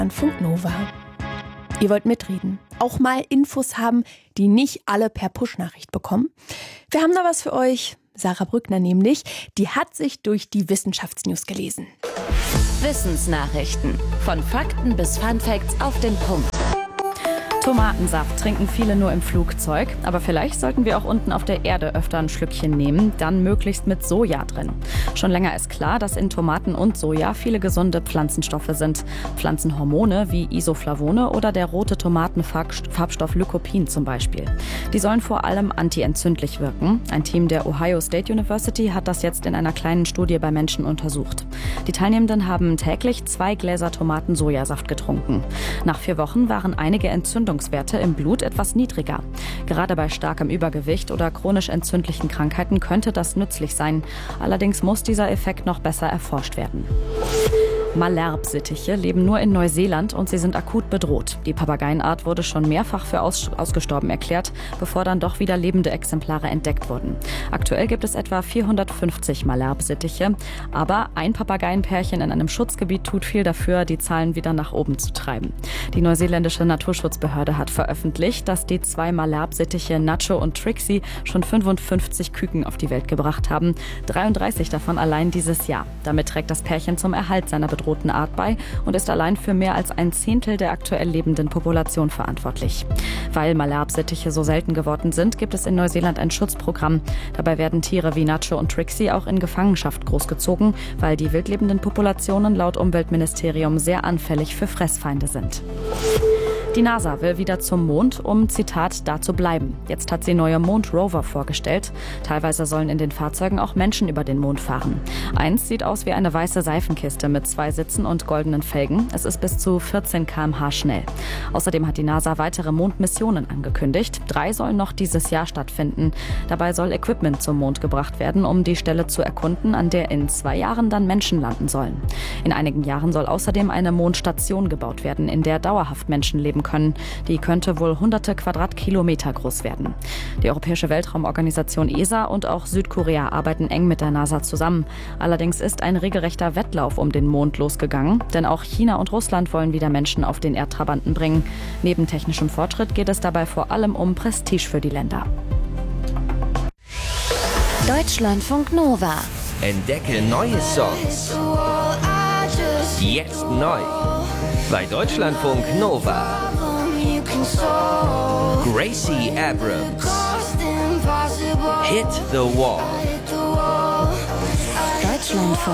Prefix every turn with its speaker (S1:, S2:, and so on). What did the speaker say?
S1: Deutschlandfunk Nova. Ihr wollt mitreden, auch mal Infos haben, die nicht alle per Push-Nachricht bekommen? Wir haben da was für euch. Sarah Brückner nämlich, die hat sich durch die Wissenschaftsnews gelesen.
S2: Wissensnachrichten. Von Fakten bis Funfacts auf den Punkt.
S3: Tomatensaft trinken viele nur im Flugzeug, aber vielleicht sollten wir auch unten auf der Erde öfter ein Schlückchen nehmen, dann möglichst mit Soja drin. Schon länger ist klar, dass in Tomaten und Soja viele gesunde Pflanzenstoffe sind. Pflanzenhormone wie Isoflavone oder der rote Tomatenfarbstoff Lycopin zum Beispiel. Die sollen vor allem antientzündlich wirken. Ein Team der Ohio State University hat das jetzt in einer kleinen Studie bei Menschen untersucht. Die Teilnehmenden haben täglich 2 Gläser Tomaten-Sojasaft getrunken. Nach 4 Wochen waren einige Entzündungswerte im Blut etwas niedriger. Gerade bei starkem Übergewicht oder chronisch entzündlichen Krankheiten könnte das nützlich sein. Allerdings muss dieser Effekt noch besser erforscht werden. Malherbe-Sittiche leben nur in Neuseeland und sie sind akut bedroht. Die Papageienart wurde schon mehrfach für ausgestorben erklärt, bevor dann doch wieder lebende Exemplare entdeckt wurden. Aktuell gibt es etwa 450 Malherbe-Sittiche, aber ein Papageienpärchen in einem Schutzgebiet tut viel dafür, die Zahlen wieder nach oben zu treiben. Die neuseeländische Naturschutzbehörde hat veröffentlicht, dass die 2 Malherbe-Sittiche Nacho und Trixie schon 55 Küken auf die Welt gebracht haben, 33 davon allein dieses Jahr. Damit trägt das Pärchen zum Erhalt seiner bedrohten Art bei und ist allein für mehr als 1/10 der aktuell lebenden Population verantwortlich. Weil Malherbe-Sittiche so selten geworden sind, gibt es in Neuseeland ein Schutzprogramm. Dabei werden Tiere wie Nacho und Trixie auch in Gefangenschaft großgezogen, weil die wildlebenden Populationen laut Umweltministerium sehr anfällig für Fressfeinde sind. Die NASA will wieder zum Mond, um, Zitat, da zu bleiben. Jetzt hat sie neue Mondrover vorgestellt. Teilweise sollen in den Fahrzeugen auch Menschen über den Mond fahren. Eins sieht aus wie eine weiße Seifenkiste mit 2 Sitzen und goldenen Felgen. Es ist bis zu 14 km/h schnell. Außerdem hat die NASA weitere Mondmissionen angekündigt. 3 sollen noch dieses Jahr stattfinden. Dabei soll Equipment zum Mond gebracht werden, um die Stelle zu erkunden, an der in 2 Jahren dann Menschen landen sollen. In einigen Jahren soll außerdem eine Mondstation gebaut werden, in der dauerhaft Menschen leben können. Die könnte wohl hunderte Quadratkilometer groß werden. Die Europäische Weltraumorganisation ESA und auch Südkorea arbeiten eng mit der NASA zusammen. Allerdings ist ein regelrechter Wettlauf um den Mond losgegangen, denn auch China und Russland wollen wieder Menschen auf den Erdtrabanten bringen. Neben technischem Fortschritt geht es dabei vor allem um Prestige für die Länder.
S2: Deutschlandfunk Nova.
S4: Entdecke neue Songs. Jetzt neu. Bei Deutschlandfunk Nova. Gracie Abrams. Hit the Wall.
S2: Deutschlandfunk.